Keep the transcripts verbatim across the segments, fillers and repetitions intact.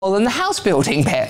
than the house building bit.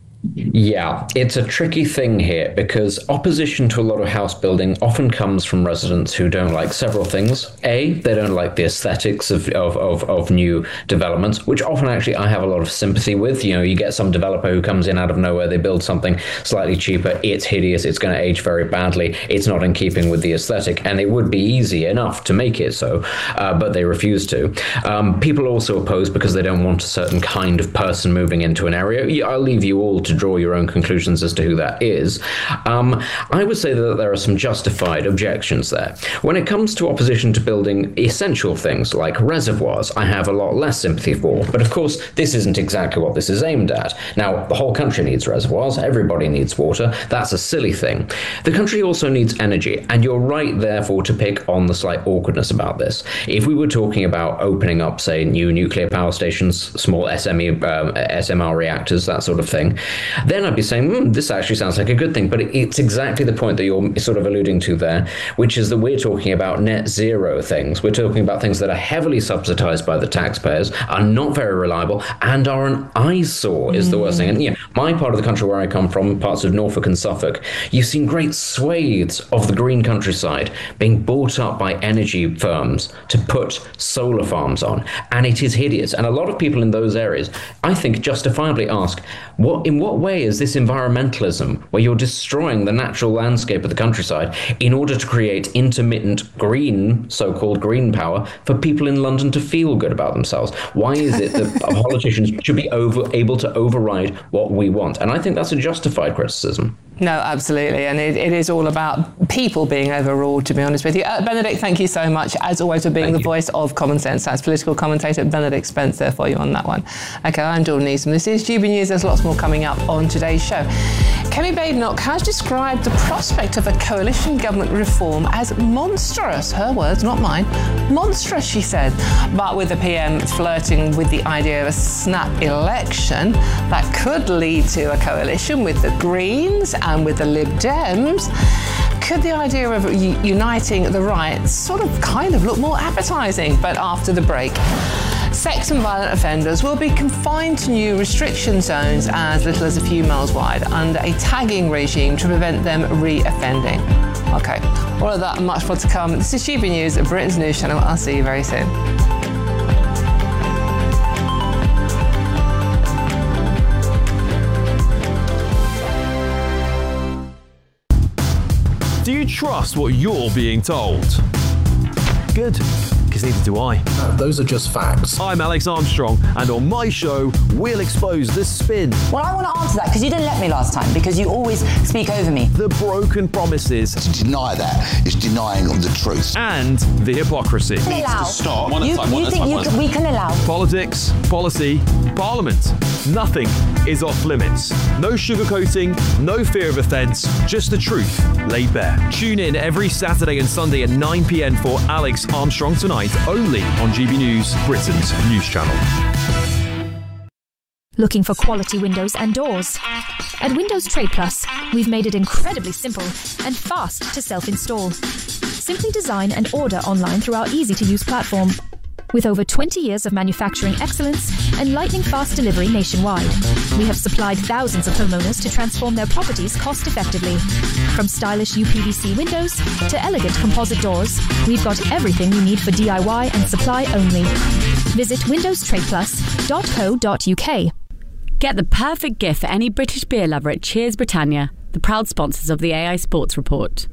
Yeah, it's a tricky thing here because opposition to a lot of house building often comes from residents who don't like several things. A, they don't like the aesthetics of, of, of, of new developments, which often actually I have a lot of sympathy with. You know, you get some developer who comes in out of nowhere, they build something slightly cheaper, it's hideous, it's going to age very badly, it's not in keeping with the aesthetic, and it would be easy enough to make it so, uh, but they refuse to. Um, people also oppose because they don't want a certain kind of person moving into an area. I'll leave you all to draw your own conclusions as to who that is. Um, I would say that there are some justified objections there. When it comes to opposition to building essential things like reservoirs, I have a lot less sympathy for. But of course, this isn't exactly what this is aimed at. Now, the whole country needs reservoirs. Everybody needs water. That's a silly thing. The country also needs energy, and you're right, therefore, to pick on the slight awkwardness about this. If we were talking about opening up, say, new nuclear power stations, small S M E, uh, S M R reactors, that sort of thing, then I'd be saying, hmm, this actually sounds like a good thing. But it's exactly the point that you're sort of alluding to there, which is that we're talking about net zero things. We're talking about things that are heavily subsidized by the taxpayers, are not very reliable, and are an eyesore is mm. the worst thing. And yeah, my part of the country where I come from, parts of Norfolk and Suffolk, you've seen great swathes of the green countryside being bought up by energy firms to put solar farms on. And it is hideous. And a lot of people in those areas, I think, justifiably ask, what in what way is this environmentalism, where you're destroying the natural landscape of the countryside in order to create intermittent green, so-called green power, for people in London to feel good about themselves? Why is it that politicians should be over, able to override what we want? And I think that's a justified criticism. No, absolutely. And it, it is all about people being overruled, to be honest with you. Uh, Benedict, thank you so much, as always, for being thank the you. voice of common sense. That's political commentator Benedict Spencer for you on that one. OK, I'm Dawn Neeson. This is G B News. There's lots more coming up on today's show. Kemi Badenoch has described the prospect of a coalition government reform as monstrous. Her words, not mine. Monstrous, she said. But with the P M flirting with the idea of a snap election that could lead to a coalition with the Greens and with the Lib Dems, could the idea of u- uniting the right sort of kind of look more appetising? But after the break, sex and violent offenders will be confined to new restriction zones as little as a few miles wide under a tagging regime to prevent them re-offending. OK, all of that and much more to come. This is G B News, Britain's news channel. I'll see you very soon. Do you trust what you're being told? Good, because neither do I. No, those are just facts. I'm Alex Armstrong, and on my show, we'll expose the spin. Well, I want to answer that, because you didn't let me last time, because you always speak over me. The broken promises. To deny that is denying the truth. And the hypocrisy. Needs to stop. One at you, a time, one you at think time, you one can, we can allow? Politics, policy, parliament. Nothing is off limits. No sugarcoating, no fear of offence, just the truth laid bare. Tune in every Saturday and Sunday at nine p.m. for Alex Armstrong Tonight, only on G B News, Britain's news channel. Looking for quality windows and doors? At Windows Trade Plus, we've made it incredibly simple and fast to self-install. Simply design and order online through our easy-to-use platform. With over twenty years of manufacturing excellence and lightning-fast delivery nationwide, we have supplied thousands of homeowners to transform their properties cost-effectively. From stylish U P V C windows to elegant composite doors, we've got everything you need for D I Y and supply only. Visit windows trade plus dot co dot U K. Get the perfect gift for any British beer lover at Cheers Britannia, the proud sponsors of the A I Sports Report.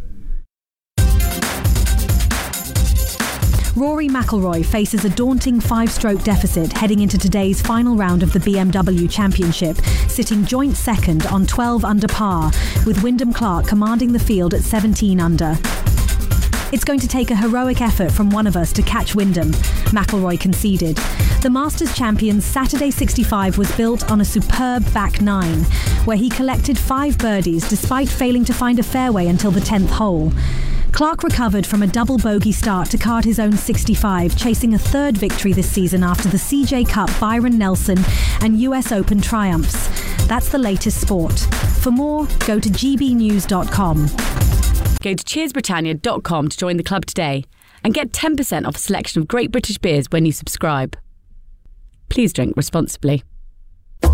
Rory McIlroy faces a daunting five-stroke deficit heading into today's final round of the B M W Championship, sitting joint second on twelve under par, with Wyndham Clark commanding the field at seventeen under. It's going to take a heroic effort from one of us to catch Wyndham, McIlroy conceded. The Masters champion's Saturday sixty-five was built on a superb back nine, where he collected five birdies despite failing to find a fairway until the tenth hole. Clark recovered from a double bogey start to card his own sixty-five, chasing a third victory this season after the C J Cup, Byron Nelson and U S Open triumphs. That's the latest sport. For more, go to g b news dot com. Go to cheers britannia dot com to join the club today and get ten percent off a selection of great British beers when you subscribe. Please drink responsibly.